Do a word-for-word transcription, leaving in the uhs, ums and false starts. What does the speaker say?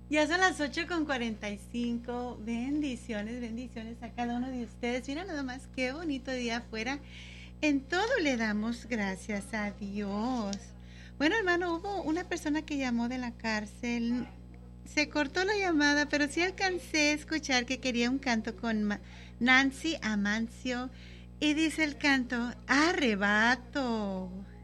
Ya son las ocho con cuarenta y cinco. Bendiciones, bendiciones a cada uno de ustedes. Mira nada más qué bonito día afuera. En todo le damos gracias a Dios. Bueno, hermano, hubo una persona que llamó de la cárcel. Se cortó la llamada, pero sí alcancé a escuchar que quería un canto con Ma- Nancy Amancio. Y dice el canto, arrebato.